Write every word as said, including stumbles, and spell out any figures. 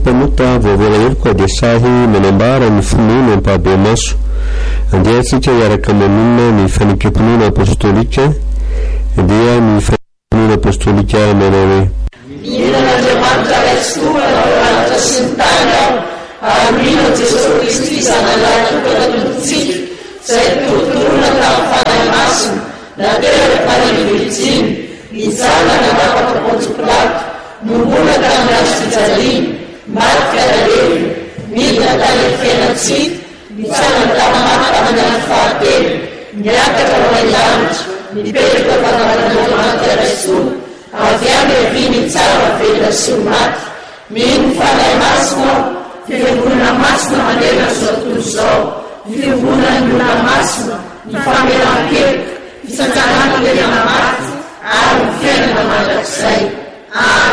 mpanota vaovela ely koa dia sahy manambara ny finoana ampabe maso andiantsika iaraka mamonina ny fanekam-pinoana apostolika dia ny fanekam-pinoana apostolika manao hoe mihinan'Andriamanitra Kristoa naoratra sy ny tany aho ary mino Jesosy Kristy zanalahy tokatontsika izay torotoroana tamin'ny fanahy masina nateraka tany Virjiny nizanana napaka Pôntsy Pilato nombola tamin'ny andro fijaliana maty fialalevy midina tany fiainatsika nitsangana tamin'ny tamin'ny andro fahatelo niakatra ho an-danitra nipetraka fanaovan'Andriamanitra Kristoa avy any eviny tsara velona sy ho maty mino fanahy masina fiangonana masina mandeha zao tontolo izao ny fiangonana ny olona masina ny famelan-keloka fisanjanana lehiana maty ary ny fiainana mandrakizay.